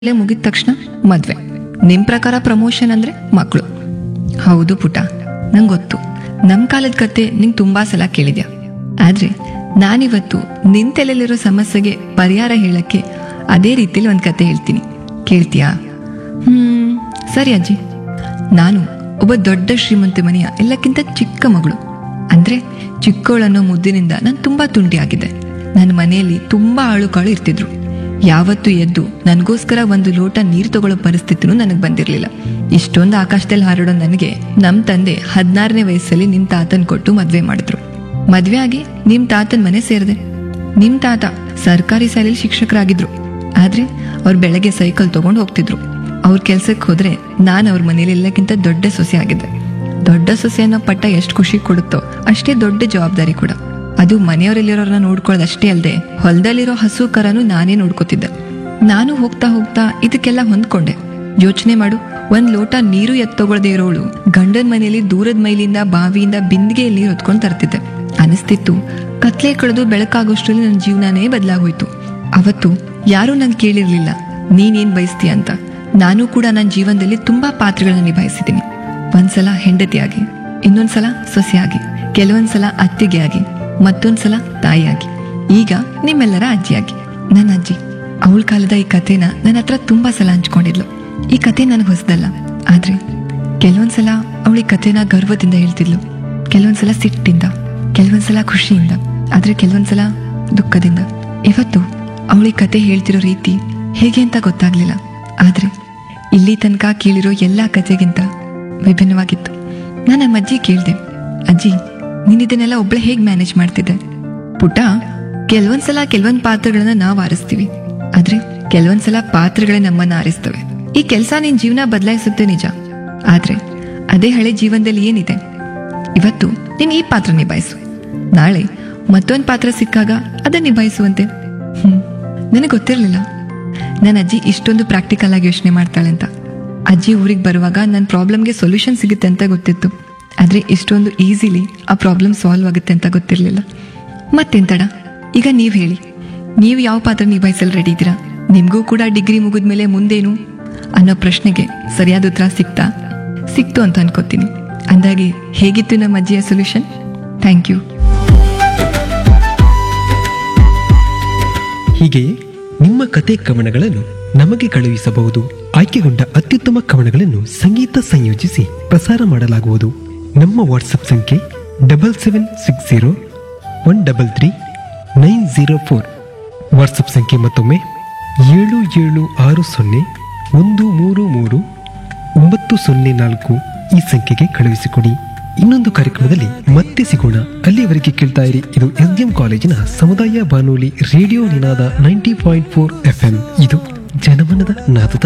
ಮುಗಿದ ತಕ್ಷಣ ಮದ್ವೆ. ನಿಮ್ ಪ್ರಕಾರ ಪ್ರಮೋಷನ್ ಅಂದ್ರೆ ಮಕ್ಕಳು. ಹೌದು ಪುಟ, ನಂಗೆ ಗೊತ್ತು. ನಮ್ ಕಾಲದ ಕತೆ ನಿಂಗೆ ತುಂಬಾ ಸಲ ಕೇಳಿದ್ಯಾ. ಆದ್ರೆ ನಾನಿವತ್ತು ನಿನ್ ತಲೆಯಲ್ಲಿರೋ ಸಮಸ್ಯೆಗೆ ಪರಿಹಾರ ಹೇಳಕ್ಕೆ ಅದೇ ರೀತಿಲಿ ಒಂದ್ ಕತೆ ಹೇಳ್ತೀನಿ, ಕೇಳ್ತೀಯಾ? ಸರಿ ಅಜ್ಜಿ. ನಾನು ಒಬ್ಬ ದೊಡ್ಡ ಶ್ರೀಮಂತ ಮನೆಯ ಎಲ್ಲಕ್ಕಿಂತ ಚಿಕ್ಕ ಮಗಳು. ಅಂದ್ರೆ ಚಿಕ್ಕವಳನ್ನೋ ಮುದ್ದಿನಿಂದ ನಾನು ತುಂಬಾ ತುಂಟಿಯಾಗಿದ್ದೆ. ನನ್ನ ಮನೆಯಲ್ಲಿ ತುಂಬಾ ಆಳುಕಾಳು ಇರ್ತಿದ್ರು. ಯಾವತ್ತೂ ಎದ್ದು ನನಗೋಸ್ಕರ ಒಂದು ಲೋಟ ನೀರು ತಗೊಳ್ಳೋ ಪರಿಸ್ಥಿತಿನೂ ನನಗೆ ಬಂದಿರಲಿಲ್ಲ. ಇಷ್ಟೊಂದು ಆಕಾಶದಲ್ಲಿ ಹಾರಾಡೋ ನನಗೆ ನಮ್ ತಂದೆ 16ನೇ ವಯಸ್ಸಲ್ಲಿ ನಿಮ್ ತಾತನ್ ಕೊಟ್ಟು ಮದ್ವೆ ಮಾಡಿದ್ರು. ಮದ್ವೆ ಆಗಿ ನಿಮ್ ತಾತನ್ ಮನೆ ಸೇರಿದೆ. ನಿಮ್ ತಾತ ಸರ್ಕಾರಿ ಶಾಲೆಯಲ್ಲಿ ಶಿಕ್ಷಕರಾಗಿದ್ರು. ಆದ್ರೆ ಅವ್ರು ಬೆಳಗ್ಗೆ ಸೈಕಲ್ ತಗೊಂಡು ಹೋಗ್ತಿದ್ರು. ಅವ್ರ ಕೆಲ್ಸಕ್ಕೆ ಹೋದ್ರೆ ನಾನು ಅವ್ರ ಮನೇಲಿ ಎಲ್ಲಕ್ಕಿಂತ ದೊಡ್ಡ ಸೊಸೆ ಆಗಿದ್ದೆ. ದೊಡ್ಡ ಸೊಸೆ ಅನ್ನೋ ಪಟ್ಟ ಎಷ್ಟು ಖುಷಿ ಕೊಡುತ್ತೋ ಅಷ್ಟೇ ದೊಡ್ಡ ಜವಾಬ್ದಾರಿ ಕೂಡ. ಅದು ಮನೆಯವರಲ್ಲಿರೋರನ್ನ ನೋಡ್ಕೊಳ್ಳೋದಷ್ಟೇ ಅಲ್ಲದೆ ಹೊಲದಲ್ಲಿರೋ ಹಸು ಕರನು ನಾನೇ ನೋಡ್ಕೋತಿದ್ದೆ. ನಾನು ಹೋಗ್ತಾ ಹೋಗ್ತಾ ಇದಕ್ಕೆಲ್ಲ ಹೊಂದ್ಕೊಂಡೆ. ಯೋಚನೆ ಮಾಡು, ಒಂದ್ ಲೋಟ ನೀರು ಎತ್ತಗೊಳ್ದೇ ಇರೋಳು ಗಂಡನ ಮನೆಯಲ್ಲಿ ದೂರದ ಮೈಲಿಂದ ಬಾವಿಯಿಂದ ಬಿಂದಿಗೆಯಲ್ಲಿ ನೀರು ಹೊತ್ಕೊಂಡ್ ತರ್ತಿದ್ದೆ. ಅನಿಸ್ತಿತ್ತು ಕತ್ಲೆ ಕಳೆದು ಬೆಳಕಾಗೋಷ್ಟ್ರಲ್ಲಿ ನನ್ನ ಜೀವನನೇ ಬದಲಾಗೋಯ್ತು. ಅವತ್ತು ಯಾರೂ ನಂಗೆ ಕೇಳಿರ್ಲಿಲ್ಲ ನೀನೇನ್ ಬಯಸ್ತೀಯ ಅಂತ. ನಾನು ಕೂಡ ನನ್ನ ಜೀವನದಲ್ಲಿ ತುಂಬಾ ಪಾತ್ರಗಳನ್ನ ನಿಭಾಯಿಸಿದ್ದೀನಿ. ಒಂದ್ಸಲ ಹೆಂಡತಿಯಾಗಿ, ಇನ್ನೊಂದ್ಸಲ ಸೊಸೆಯಾಗಿ, ಕೆಲವೊಂದ್ಸಲ ಅತ್ತಿಗೆ ಆಗಿ, ಮತ್ತೊಂದ್ಸಲ ತಾಯಿಯಾಗಿ, ಈಗ ನಿಮ್ಮೆಲ್ಲರ ಅಜ್ಜಿಯಾಗಿ. ನನ್ನ ಅಜ್ಜಿ ಅವಳ ಕಾಲದ ಈ ಕಥೆನ ನನ್ನ ಹತ್ರ ತುಂಬಾ ಸಲ ಹಂಚ್ಕೊಂಡಿದ್ಲು. ಈ ಕತೆ ನನಗೆ ಹೊಸದಲ್ಲ. ಆದ್ರೆ ಕೆಲವೊಂದ್ಸಲ ಅವಳ ಈ ಕಥೆನ ಗರ್ವದಿಂದ ಹೇಳ್ತಿದ್ಲು, ಕೆಲವೊಂದ್ಸಲ ಸಿಟ್ಟಿಂದ, ಕೆಲವೊಂದ್ಸಲ ಖುಷಿಯಿಂದ, ಆದ್ರೆ ಕೆಲವೊಂದ್ಸಲ ದುಃಖದಿಂದ. ಇವತ್ತು ಅವಳ ಈ ಕತೆ ಹೇಳ್ತಿರೋ ರೀತಿ ಹೇಗೆ ಅಂತ ಗೊತ್ತಾಗ್ಲಿಲ್ಲ. ಆದ್ರೆ ಇಲ್ಲಿ ತನಕ ಕೇಳಿರೋ ಎಲ್ಲಾ ಕಥೆಗಿಂತ ವಿಭಿನ್ನವಾಗಿತ್ತು. ನಾನು ನಮ್ಮ ಅಜ್ಜಿ ಕೇಳ್ದೆ, ಅಜ್ಜಿ ನೀನ್ ಇದನ್ನೆಲ್ಲ ಒಬ್ಳೆ ಹೇಗ್ ಮ್ಯಾನೇಜ್ ಮಾಡ್ತಿದ್ದೆ? ಪುಟ್ಟ, ಕೆಲವೊಂದ್ಸಲ ಕೆಲವೊಂದ್ ಪಾತ್ರಗಳನ್ನ ನಾವು ಆರಿಸ್ತೀವಿ, ಆದ್ರೆ ಕೆಲವೊಂದ್ಸಲ ಪಾತ್ರಗಳೇ ನಮ್ಮನ್ನ ಆರಿಸ್ತವೆ. ಈ ಕೆಲಸ ನಿನ್ ಜೀವನ ಬದಲಾಯಿಸುತ್ತೆ ನಿಜ, ಆದ್ರೆ ಅದೇ ಹಳೆ ಜೀವನದಲ್ಲಿ ಏನಿದೆ? ಇವತ್ತು ನೀನ್ ಈ ಪಾತ್ರ ನಿಭಾಯಿಸು, ನಾಳೆ ಮತ್ತೊಂದ್ ಪಾತ್ರ ಸಿಕ್ಕಾಗ ಅದನ್ನ ನಿಭಾಯಿಸುವಂತೆ. ನನಗೆ ಗೊತ್ತಿರ್ಲಿಲ್ಲ ನನ್ನ ಅಜ್ಜಿ ಇಷ್ಟೊಂದು ಪ್ರಾಕ್ಟಿಕಲ್ ಆಗಿ ಯೋಚನೆ ಮಾಡ್ತಾಳೆ ಅಂತ. ಅಜ್ಜಿ ಊರಿಗೆ ಬರುವಾಗ ನನ್ನ ಪ್ರಾಬ್ಲಮ್ಗೆ ಸೊಲ್ಯೂಷನ್ ಸಿಗುತ್ತೆ ಅಂತ ಗೊತ್ತಿತ್ತು, ಆದ್ರೆ ಇಷ್ಟೊಂದು ಈಸಿಲಿ ಆ ಪ್ರಾಬ್ಲಮ್ ಸಾಲ್ವ್ ಆಗುತ್ತೆ ಅಂತ ಗೊತ್ತಿರಲಿಲ್ಲ. ಮತ್ತೆಂತಡ, ಈಗ ನೀವ್ ಹೇಳಿ, ನೀವು ಯಾವ ಪಾತ್ರ ನಿಭಾಯಿಸಲು ರೆಡಿ ಇದ್ದೀರಾ? ನಿಮ್ಗೂ ಕೂಡ ಡಿಗ್ರಿ ಮುಗಿದ್ಮೇಲೆ ಮುಂದೇನು ಅನ್ನೋ ಪ್ರಶ್ನೆಗೆ ಸರಿಯಾದ ಉತ್ತರ ಸಿಕ್ತು ಅಂತ ಅನ್ಕೋತೀನಿ. ಅಂದಾಗೆ ಹೇಗಿತ್ತು ನಮ್ಮ ಅಜ್ಜಿಯ ಸೊಲ್ಯೂಷನ್? Thank you. ಹೀಗೆಯೇ ನಿಮ್ಮ ಕತೆ ಕವನಗಳನ್ನು ನಮಗೆ ಕಳುಹಿಸಬಹುದು. ಆಯ್ಕೆಗೊಂಡ ಅತ್ಯುತ್ತಮ ಕವನಗಳನ್ನು ಸಂಗೀತ ಸಂಯೋಜಿಸಿ ಪ್ರಸಾರ ಮಾಡಲಾಗುವುದು. ನಮ್ಮ ವಾಟ್ಸಪ್ ಸಂಖ್ಯೆ 7760133904. ವಾಟ್ಸಪ್ ಸಂಖ್ಯೆ ಮತ್ತೊಮ್ಮೆ 7760133904. ಈ ಸಂಖ್ಯೆಗೆ ಕಳುಹಿಸಿಕೊಡಿ. ಇನ್ನೊಂದು ಕಾರ್ಯಕ್ರಮದಲ್ಲಿ ಮತ್ತೆ ಸಿಗೋಣ. ಅಲ್ಲಿಯವರೆಗೆ ಕೇಳ್ತಾ ಇರಿ. ಇದು SDM ಕಾಲೇಜಿನ ಸಮುದಾಯ ಬಾನುಲಿ ರೇಡಿಯೋ ನಿನಾದ 90.4 FM. ಇದು ಜನಮನದ ನಾದದ